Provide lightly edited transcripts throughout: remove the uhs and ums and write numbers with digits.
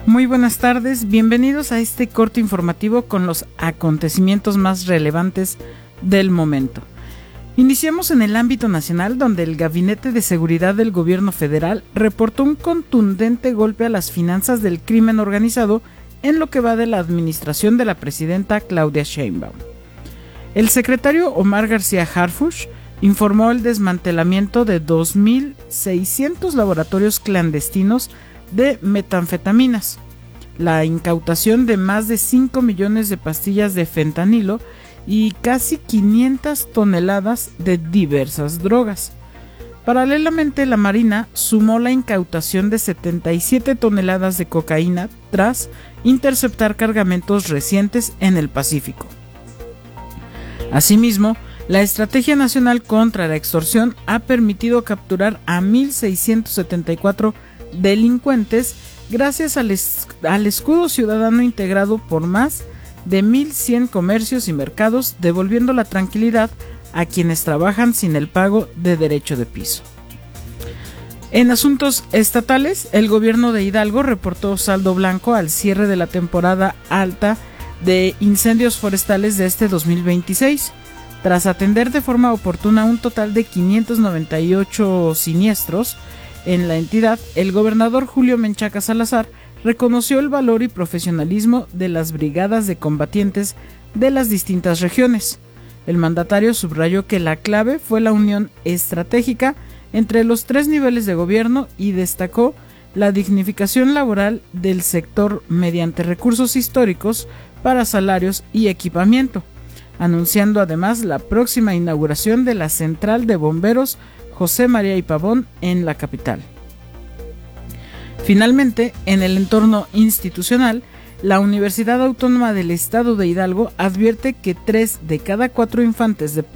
Muy buenas tardes, bienvenidos a este corte informativo con los acontecimientos más relevantes del momento. Iniciamos en el ámbito nacional, donde el Gabinete de Seguridad del Gobierno Federal reportó un contundente golpe a las finanzas del crimen organizado en lo que va de la administración de la presidenta Claudia Sheinbaum. El secretario Omar García Harfuch informó el desmantelamiento de 2.600 laboratorios clandestinos de metanfetaminas, la incautación de más de 5 millones de pastillas de fentanilo y casi 500 toneladas de diversas drogas. Paralelamente, la Marina sumó la incautación de 77 toneladas de cocaína tras interceptar cargamentos recientes en el Pacífico. Asimismo, la Estrategia Nacional contra la Extorsión ha permitido capturar a 1.674 delincuentes gracias al escudo ciudadano integrado por más de 1.100 comercios y mercados, devolviendo la tranquilidad a quienes trabajan sin el pago de derecho de piso. En asuntos estatales, el gobierno de Hidalgo reportó saldo blanco al cierre de la temporada alta de incendios forestales de este 2026, tras atender de forma oportuna un total de 598 siniestros. En la entidad, el gobernador Julio Menchaca Salazar reconoció el valor y profesionalismo de las brigadas de combatientes de las distintas regiones. El mandatario subrayó que la clave fue la unión estratégica entre los tres niveles de gobierno y destacó la dignificación laboral del sector mediante recursos históricos para salarios y equipamiento, anunciando además la próxima inauguración de la Central de Bomberos José María y Pavón en la capital. Finalmente, en el entorno institucional, la Universidad Autónoma del Estado de Hidalgo advierte que 3 de cada 4 infantes de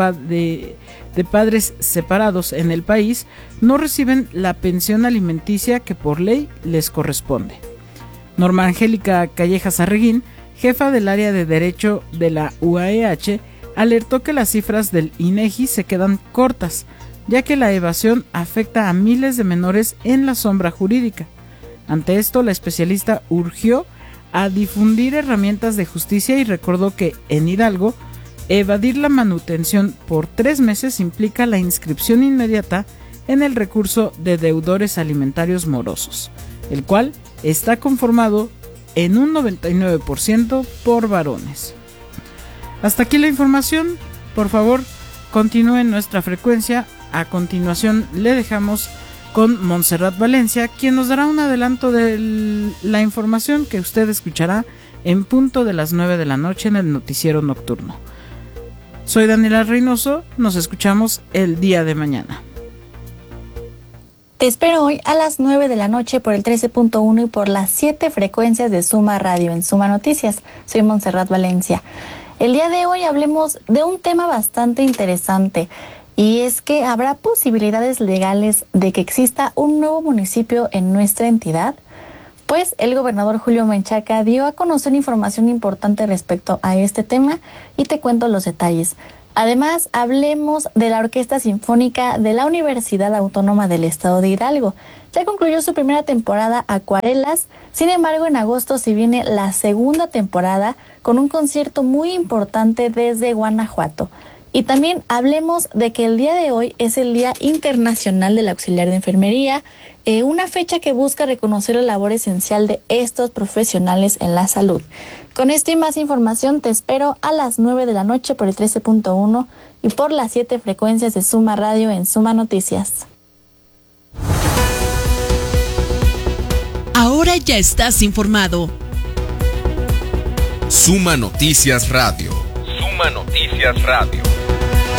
padres separados en el país no reciben la pensión alimenticia que por ley les corresponde. Norma Angélica Callejas Arreguín, jefa del área de Derecho de la UAEH, alertó que las cifras del INEGI se quedan cortas, ya que la evasión afecta a miles de menores en la sombra jurídica. Ante esto, la especialista urgió a difundir herramientas de justicia y recordó que en Hidalgo, evadir la manutención por 3 meses implica la inscripción inmediata en el recurso de deudores alimentarios morosos, el cual está conformado en un 99% por varones. Hasta aquí la información. Por favor, continúen nuestra frecuencia. A continuación le dejamos con Montserrat Valencia, quien nos dará un adelanto de la información que usted escuchará en punto de las 9 de la noche en el noticiero nocturno. Soy Daniela Reynoso, nos escuchamos el día de mañana. Te espero hoy a las 9 de la noche por el 13.1 y por las 7 frecuencias de Suma Radio en Suma Noticias. Soy Montserrat Valencia. El día de hoy hablemos de un tema bastante interesante, y es que habrá posibilidades legales de que exista un nuevo municipio en nuestra entidad. Pues el gobernador Julio Menchaca dio a conocer información importante respecto a este tema y te cuento los detalles. Además, hablemos de la Orquesta Sinfónica de la Universidad Autónoma del Estado de Hidalgo. Ya concluyó su primera temporada Acuarelas, sin embargo en agosto se viene la segunda temporada con un concierto muy importante desde Guanajuato. Y también hablemos de que el día de hoy es el Día Internacional del Auxiliar de Enfermería, una fecha que busca reconocer la labor esencial de estos profesionales en la salud. Con esto y más información te espero a las 9 de la noche por el 13.1 y por las 7 frecuencias de Suma Radio en Suma Noticias. Ahora ya estás informado. Suma Noticias Radio. Suma Noticias Radio.